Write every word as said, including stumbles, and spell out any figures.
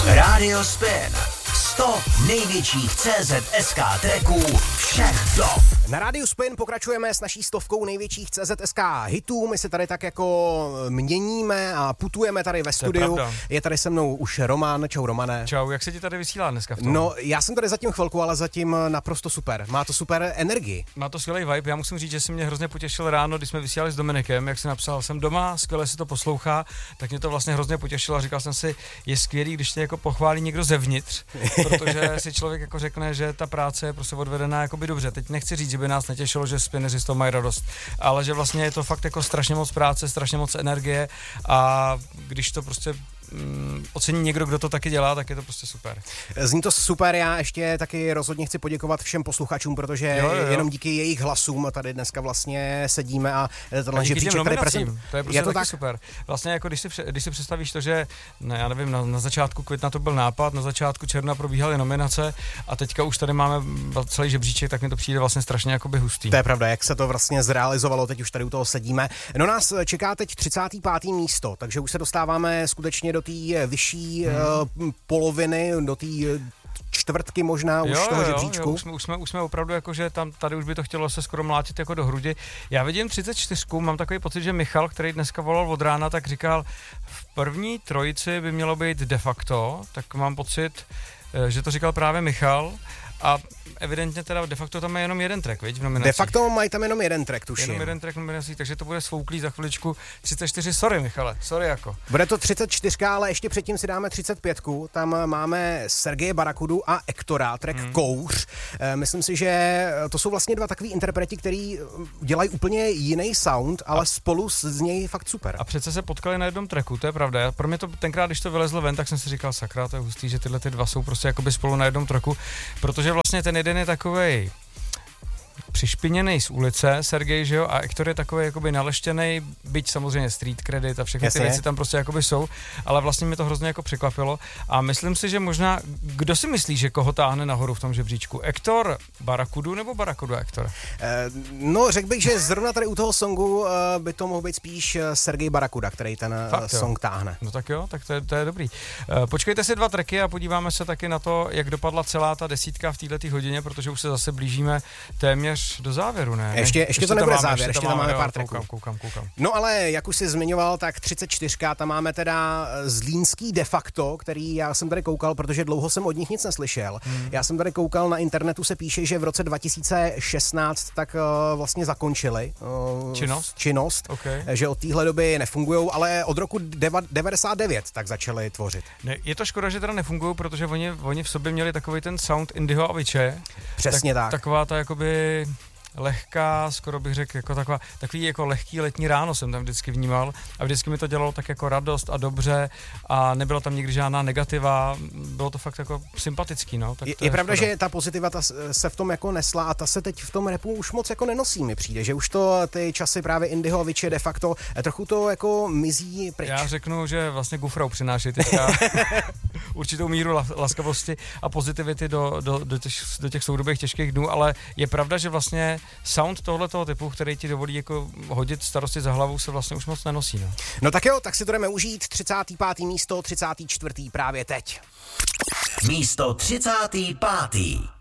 Radio Spin. sto největších C Z S K tracků všech dob. Na Rádiu Spin pokračujeme s naší stovkou největších C Z S K hitů. My se tady tak jako měníme a putujeme tady ve studiu. Je, je tady se mnou už Roman. Čau, Romane. Čau, jak se ti tady vysílá dneska v tom? No, já jsem tady zatím chvilku, ale zatím naprosto super. Má to super energii. Má to skvělý vibe. Já musím říct, že si mě hrozně potěšil ráno, když jsme vysílali s Dominikem, jak si napsal, jsem doma, skvěle si to poslouchá, tak mě to vlastně hrozně potěšilo a říkal jsem si, je skvělý, když tě jako pochválí někdo zevnitř, protože si člověk jako řekne, že ta práce je prostě odvedená jakoby dobře. Teď nechci říct, že by nás netěšilo, že spineři z toho mají radost, ale že vlastně je to fakt jako strašně moc práce, strašně moc energie a když to prostě Mm, ocení někdo, kdo to taky dělá, tak je to prostě super. Zní to super, já ještě taky rozhodně chci poděkovat všem posluchačům, protože jo, jo, jo. jenom díky jejich hlasům tady dneska vlastně sedíme a tenhle žebříček tady prezentujeme. To je prostě je to taky tak? Super. Vlastně jako když si, když si představíš to, že ne, já nevím, na, na začátku května to byl nápad, na začátku června probíhaly nominace a teďka už tady máme celý žebříček, tak mi to přijde vlastně strašně jakoby hustý. To je pravda, jak se to vlastně zrealizovalo, teď už tady u toho sedíme. No nás čeká teď třicáté páté místo, takže už se dostáváme skutečně do té vyšší hmm. uh, poloviny, do té čtvrtky možná už jo, toho jo, žebříčku. Jo, už, jsme, už, jsme, už jsme opravdu jako, že tam, tady už by to chtělo se skoro mlátit jako do hrudi. Já vidím třicet čtyři, mám takový pocit, že Michal, který dneska volal od rána, tak říkal, v první trojici by mělo být de facto, tak mám pocit, že to říkal právě Michal a evidentně teda de facto tam je jenom jeden track, viď, v nominacích. De facto mají tam jenom jeden track, tuším. Jenom jeden track v nominacích, takže to bude svouklý za chviličku. třicet čtyři, sorry Michale, sorry jako. Bude to třicet čtyři, ale ještě předtím si dáme třicet pět, tam máme Sergeje Barakudu a Ektora, track hmm. Kouř. Myslím si, že to jsou vlastně dva takový interpreti, který dělají úplně jiný sound, ale a spolu z něj fakt super. A přece se potkali na jednom tracku, to je pravda. Pro mě to tenkrát, když to vylezlo ven, tak jsem si říkal, sakra, to je hustý, že tyhle ty dva jsou prostě jakoby spolu na jednom tracku, protože vlastně ten jeden je takovej přišpiněnej z ulice, Sergej, že jo, a Ektor je takový jakoby naleštěnej, byť samozřejmě street credit a všechny Jasně. ty věci tam prostě jakoby jsou, ale vlastně mi to hrozně jako překvapilo a myslím si, že možná, kdo si myslí, že koho táhne nahoru v tom žebříčku? Ektor Barakudu nebo Barakudu Ektor? Eh, no, řekl bych, že zrovna tady u toho songu uh, by to mohl být spíš Sergej Barakuda, který ten Fakt, song táhne. No tak jo, tak to je, to je dobrý. Uh, počkejte si dva tracky a podíváme se taky na to, jak dopadla celá ta desítka v této hodině, protože už se zase blížíme téměř do závěru, ne? Ještě, ještě, ještě to nebude máme, závěr, ještě tam máme, máme pár tracků. Koukám, koukám, koukám. No ale, jak už jsi zmiňoval, tak třicet čtyři, tam máme teda zlínský de facto, který já jsem tady koukal, protože dlouho jsem od nich nic neslyšel. Hmm. Já jsem tady koukal, na internetu se píše, že v roce dva tisíce šestnáct tak uh, vlastně zakončili uh, činnost, činnost okay. že od téhle doby nefungujou, ale od roku devadesát devět tak začali tvořit. Ne, je to škoda, že teda nefungují, protože oni, oni v sobě měli takový ten sound Indyho a Viče. Přesně tak. tak. Taková ta jakoby lehká, skoro bych řekl, jako taková, takový jako lehký letní ráno jsem tam vždycky vnímal a vždycky mi to dělalo tak jako radost a dobře a nebylo tam nikdy žádná negativa, bylo to fakt jako sympatický, no. Tak je je, je pravda, že ta pozitiva ta se v tom jako nesla a ta se teď v tom rapu už moc jako nenosí, mi přijde, že už to ty časy právě Indyho a Viče de facto trochu to jako mizí pryč. Já řeknu, že vlastně Gufrou přináší teďka určitou míru laskavosti a pozitivity do, do, do, těch, do těch soudobých těžkých dnů, ale je pravda, že vlastně sound tohletoho typu, který ti dovolí jako hodit starosti za hlavu, se vlastně už moc nenosí. No, no tak jo, tak si to jdeme užít. třicáté páté místo, třicáté čtvrté právě teď. Místo třicáté páté